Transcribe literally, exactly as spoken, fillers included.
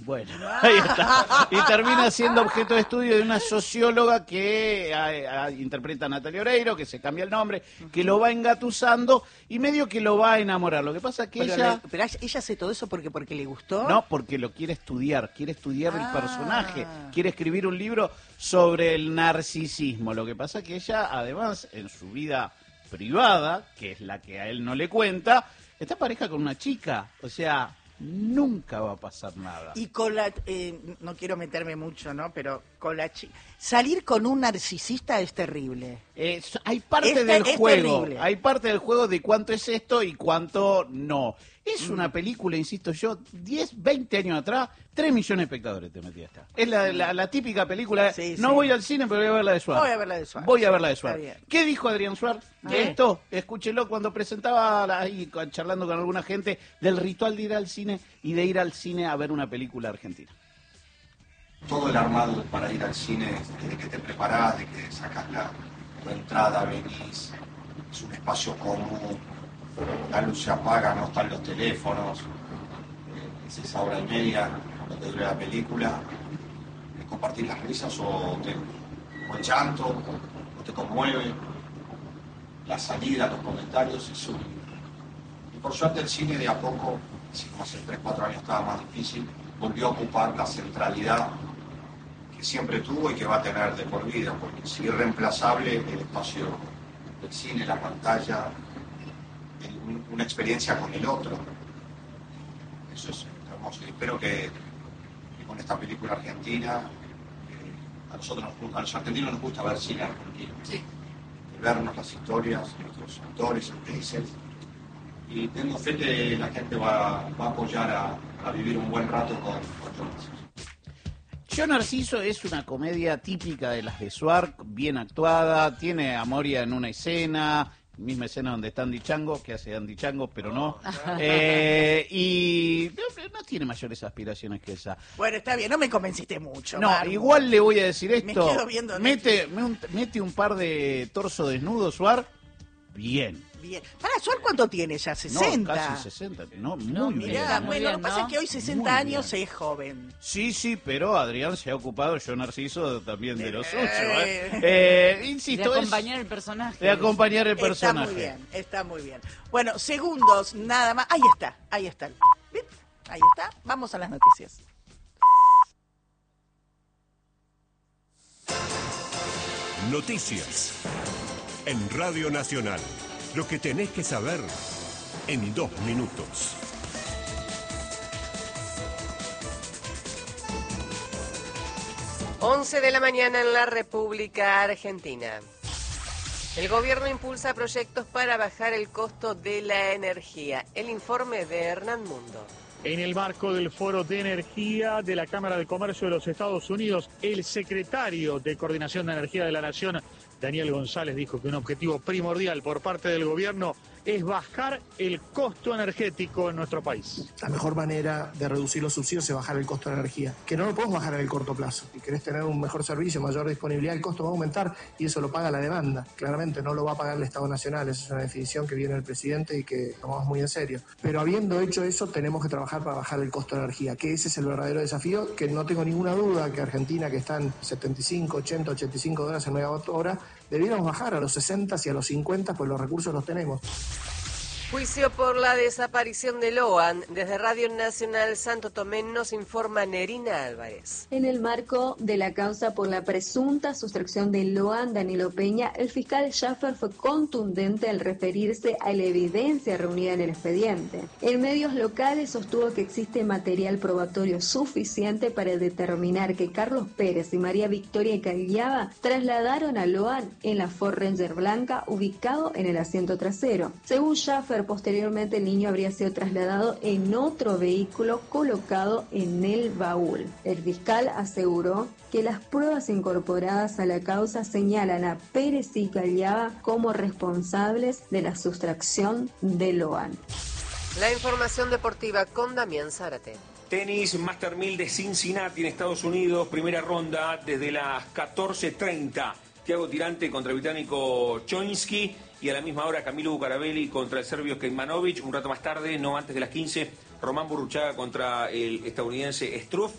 Bueno, ahí está. Y termina siendo objeto de estudio de una socióloga que a, a, interpreta a Natalia Oreiro, que se cambia el nombre, que lo va engatusando y medio que lo va a enamorar. Lo que pasa es que pero ella... Le, pero ella hace todo eso porque, porque le gustó. No, porque lo quiere estudiar, quiere estudiar ah. el personaje, quiere escribir un libro sobre el narcisismo. Lo que pasa es que ella, además, en su vida privada, que es la que a él no le cuenta, está pareja con una chica, o sea... Nunca va a pasar nada. Y con la... Eh, no quiero meterme mucho, ¿no? Pero con la chica... Salir con un narcisista es terrible. Eh, hay parte es, del es juego. terrible. Hay parte del juego de cuánto es esto y cuánto no. Es mm. una película, insisto yo, diez, veinte años atrás, tres millones de espectadores te metí hasta. Es la, la, la típica película. Sí, no sí. voy al cine, pero voy a ver la de Suárez. Voy a ver la de Suárez. Voy a ver la de Suárez. ¿Qué dijo Adrián Suárez? Ah. Que esto, escúchelo cuando presentaba ahí, charlando con alguna gente, del ritual de ir al cine y de ir al cine a ver una película argentina. Todo el armado para ir al cine, desde que te preparás, de que sacas la tu entrada, venís, es un espacio común, la luz se apaga, no están los teléfonos, eh, es esa hora y media donde dure la película, es compartir las risas o, te, o el llanto, o te conmueve, la salida, los comentarios, es un... Y por suerte el cine de a poco, así como hace tres, cuatro años estaba más difícil, volvió a ocupar la centralidad que siempre tuvo y que va a tener de por vida, porque es irreemplazable el espacio del cine, la pantalla, el, una experiencia con el otro. Eso es hermoso. Y espero que, que con esta película argentina, eh, a nosotros, nos, a los argentinos nos gusta ver cine argentino. Sí. Vernos las historias, nuestros autores, actrices. Y tengo fe que la gente va, va a apoyar a, a vivir un buen rato con, con Yo Narciso. Yo Narciso es una comedia típica de las de Suar, bien actuada, tiene a Moria en una escena, misma escena donde está Andy Chango, que hace Andy Chango, pero no. Eh, y no, no tiene mayores aspiraciones que esa. Bueno, está bien, no me convenciste mucho. No, Marmo. igual le voy a decir esto. Me quedo viendo mete, mete un par de torso desnudo, Suar, bien. Bien. Para, ¿Suar cuánto tiene ya? ¿sesenta? No, casi sesenta. No, muy no, bien. Mirá, muy bueno, bien, lo que pasa ¿no? es que hoy sesenta años es joven. Sí, sí, pero Adrián se ha ocupado, yo Narciso también de lo suyo. ¿eh? Eh, insisto, de acompañar es, el personaje. De acompañar el personaje. Está muy bien, está muy bien. Bueno, segundos, nada más. Ahí está, ahí está. ¿Ves? Ahí está. Vamos a las noticias. Noticias en Radio Nacional. Lo que tenés que saber en dos minutos. once de la mañana en la República Argentina. El gobierno impulsa proyectos para bajar el costo de la energía. El informe de Hernán Mundo. En el marco del Foro de Energía de la Cámara de Comercio de los Estados Unidos, el secretario de Coordinación de Energía de la Nación, Daniel González, dijo que un objetivo primordial por parte del gobierno es bajar el costo energético en nuestro país. La mejor manera de reducir los subsidios es bajar el costo de la energía, que no lo podemos bajar en el corto plazo. Si querés tener un mejor servicio, mayor disponibilidad, el costo va a aumentar y eso lo paga la demanda. Claramente no lo va a pagar el Estado Nacional, esa es una definición que viene del presidente y que tomamos muy en serio. Pero habiendo hecho eso, tenemos que trabajar para bajar el costo de la energía, que ese es el verdadero desafío, que no tengo ninguna duda que Argentina, que está en setenta y cinco, ochenta, ochenta y cinco dólares en megavatio hora, debiéramos bajar a los sesenta y a los cincuenta, pues los recursos los tenemos. Juicio por la desaparición de Loan. Desde Radio Nacional Santo Tomé nos informa Nerina Álvarez. En el marco de la causa por la presunta sustracción de Loan Danilo Peña, el fiscal Schaffer fue contundente al referirse a la evidencia reunida en el expediente. En medios locales sostuvo que existe material probatorio suficiente para determinar que Carlos Pérez y María Victoria Cagliaba trasladaron a Loan en la Ford Ranger blanca ubicado en el asiento trasero. Según Schaffer, posteriormente el niño habría sido trasladado en otro vehículo colocado en el baúl. El fiscal aseguró que las pruebas incorporadas a la causa señalan a Pérez y Cagliaba como responsables de la sustracción de Loan. La información deportiva con Damián Zárate. Tenis Master mil de Cincinnati en Estados Unidos, primera ronda desde las catorce treinta. Thiago Tirante contra el británico Choinsky y a la misma hora Camilo Bucarabelli contra el serbio Kecmanovic. Un rato más tarde, no antes de las quince, Román Burruchaga contra el estadounidense Struff.